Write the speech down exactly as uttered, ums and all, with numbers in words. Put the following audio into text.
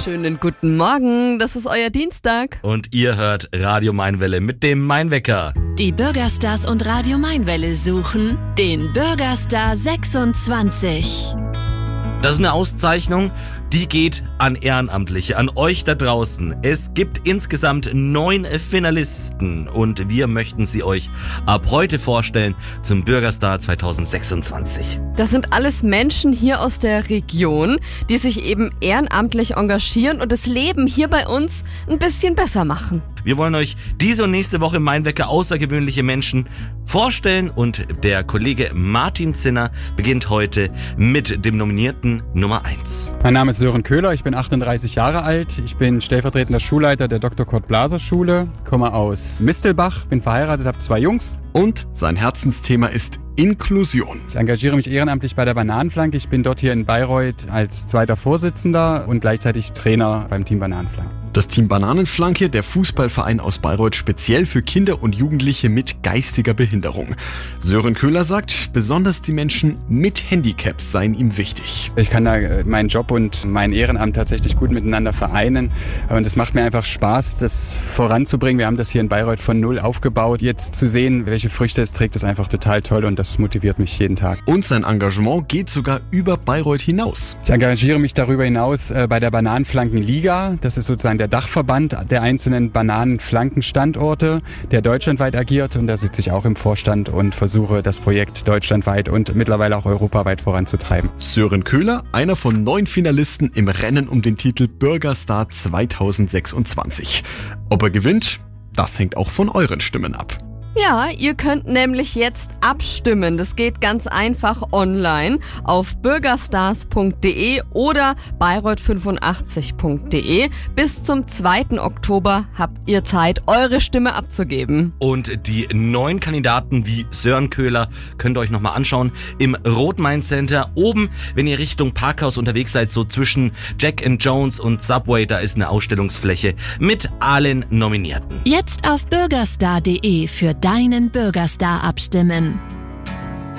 Schönen guten Morgen, das ist euer Dienstag. Und ihr hört Radio Mainwelle mit dem Mainwecker. Die Bürgerstars und Radio Mainwelle suchen den Bürgerstar sechsundzwanzig. Das ist eine Auszeichnung, die geht an Ehrenamtliche, an euch da draußen. Es gibt insgesamt neun Finalisten und wir möchten sie euch ab heute vorstellen zum Bürgerstar zwanzig sechsundzwanzig. Das sind alles Menschen hier aus der Region, die sich eben ehrenamtlich engagieren und das Leben hier bei uns ein bisschen besser machen. Wir wollen euch diese und nächste Woche im Mainwecker außergewöhnliche Menschen vorstellen und der Kollege Martin Zinner beginnt heute mit dem Nominierten Nummer eins. Mein Name ist Sören Köhler, ich bin achtunddreißig Jahre alt, ich bin stellvertretender Schulleiter der Doktor Kurt Blaser Schule, komme aus Mistelbach, bin verheiratet, habe zwei Jungs. Und sein Herzensthema ist Inklusion. Ich engagiere mich ehrenamtlich bei der Bananenflanke. Ich bin dort hier in Bayreuth als zweiter Vorsitzender und gleichzeitig Trainer beim Team Bananenflanke. Das Team Bananenflanke, der Fußballverein aus Bayreuth, speziell für Kinder und Jugendliche mit geistiger Behinderung. Sören Köhler sagt, besonders die Menschen mit Handicaps seien ihm wichtig. Ich kann da meinen Job und mein Ehrenamt tatsächlich gut miteinander vereinen und es macht mir einfach Spaß, das voranzubringen. Wir haben das hier in Bayreuth von null aufgebaut. Jetzt zu sehen, welche Früchte es trägt, ist einfach total toll und das motiviert mich jeden Tag. Und sein Engagement geht sogar über Bayreuth hinaus. Ich engagiere mich darüber hinaus äh, bei der Bananenflankenliga. Das ist sozusagen der Dachverband der einzelnen Bananenflankenstandorte, der deutschlandweit agiert und da sitze ich auch im Vorstand und versuche das Projekt deutschlandweit und mittlerweile auch europaweit voranzutreiben. Sören Köhler, einer von neun Finalisten im Rennen um den Titel Bürgerstar zwanzig sechsundzwanzig. Ob er gewinnt, das hängt auch von euren Stimmen ab. Ja, ihr könnt nämlich jetzt abstimmen. Das geht ganz einfach online auf bürgerstars punkt de oder bayreuth fünfundachtzig punkt de. Bis zum zweiten Oktober habt ihr Zeit, eure Stimme abzugeben. Und die neun Kandidaten wie Sören Köhler könnt ihr euch nochmal anschauen im Rot-Main Center. Oben, wenn ihr Richtung Parkhaus unterwegs seid, so zwischen Jack and Jones und Subway, da ist eine Ausstellungsfläche mit allen Nominierten. Jetzt auf bürgerstar punkt de für deinen Bürgerstar abstimmen.